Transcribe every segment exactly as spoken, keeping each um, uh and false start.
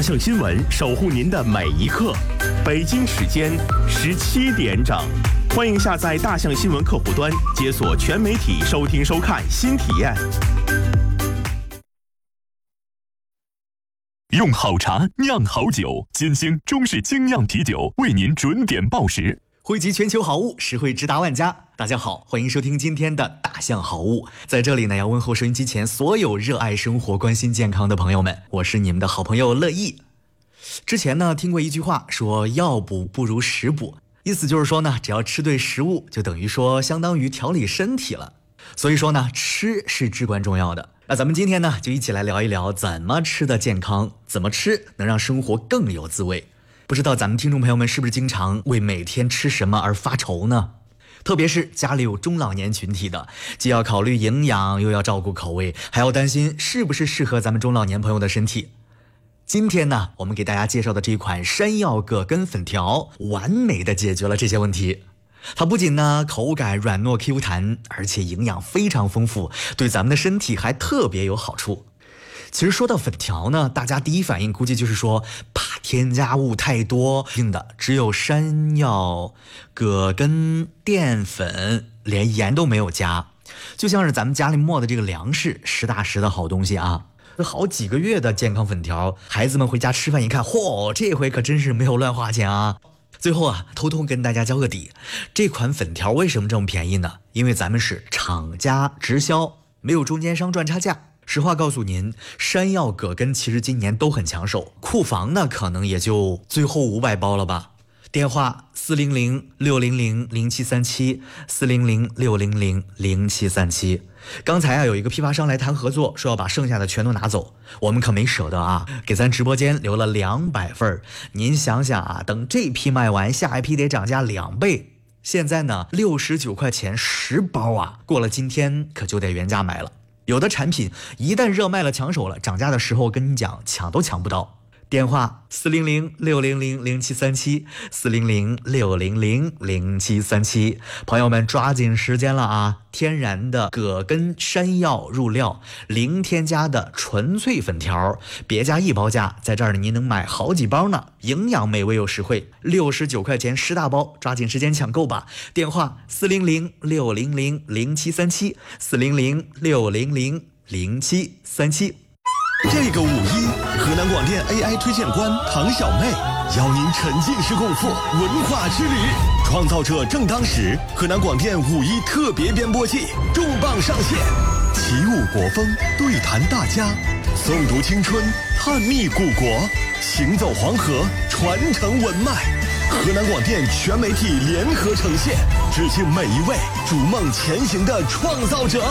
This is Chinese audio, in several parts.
象新闻守护您的每一刻。北京时间十七点整，欢迎下载大象新闻客户端，解锁全媒体收听收看新体验。 用好茶酿好酒，金星中式精酿啤酒为您准点报时。 汇集全球好物，实惠直达万家。大家好，欢迎收听今天的大象好物。在这里呢，要问候收音机前所有热爱生活、关心健康的朋友们，我是你们的好朋友乐意。之前呢，听过一句话说药补不如食补，意思就是说呢，只要吃对食物，就等于说相当于调理身体了。所以说呢，吃是至关重要的。那咱们今天呢，就一起来聊一聊怎么吃的健康，怎么吃能让生活更有滋味。不知道咱们听众朋友们是不是经常为每天吃什么而发愁呢？特别是家里有中老年群体的，既要考虑营养，又要照顾口味，还要担心是不是适合咱们中老年朋友的身体。今天呢，我们给大家介绍的这款山药葛根粉条，完美的解决了这些问题。它不仅呢口感软糯 Q 弹，而且营养非常丰富，对咱们的身体还特别有好处。其实说到粉条呢，大家第一反应估计就是说怕添加物太多，硬的只有山药、葛根、淀粉，连盐都没有加，就像是咱们家里磨的这个粮食，实打实的好东西啊。好几个月的健康粉条，孩子们回家吃饭一看，嚯，这回可真是没有乱花钱啊。最后啊，偷偷跟大家交个底，这款粉条为什么这么便宜呢？因为咱们是厂家直销，没有中间商赚差价。实话告诉您，山药葛根其实今年都很抢手，库房呢可能也就最后五百包了吧。电话四零零六零零零七三七四零零六零零零七三七。刚才啊有一个批发商来谈合作，说要把剩下的全都拿走，我们可没舍得啊，给咱直播间留了两百份。您想想啊，等这批卖完，下一批得涨价两倍。现在呢六十九块钱十包啊，过了今天可就得原价买了。有的产品一旦热卖了抢手了，涨价的时候跟你讲抢都抢不到。电话四零零六零零零七三七四零零六零零零七三七，朋友们抓紧时间了啊！天然的葛根山药入料，零添加的纯粹粉条，别加一包价，在这儿您能买好几包呢，营养美味又实惠，六十九块钱十大包，抓紧时间抢购吧！电话四零零六零零零七三七四零零六零零零七三七。 这个五一，河南广电 A I 推荐官唐小妹邀您沉浸式共赴文化之旅。创造者正当时，河南广电五一特别编播季重磅上线，起舞国风，对谈大家，诵读青春，探秘古国，行走黄河，传承文脉。河南广电全媒体联合呈现，致敬每一位逐梦前行的创造者。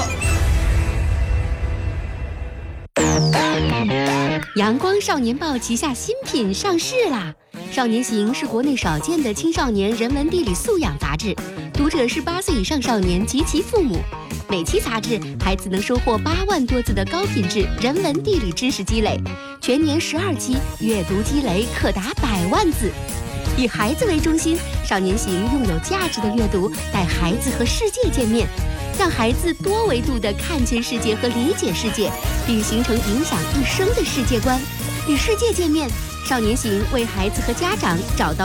阳光少年报旗下新品上市啦！少年行是国内少见的青少年人文地理素养杂志，读者是八岁以上少年及其父母。每期杂志，孩子能收获八万多字的高品质人文地理知识积累，全年十二期，阅读积累可达百万字。以孩子为中心，少年行用有价值的阅读带孩子和世界见面，让孩子多维度地看见世界和理解世界，并形成影响一生的世界观。与世界见面，少年行为孩子和家长找到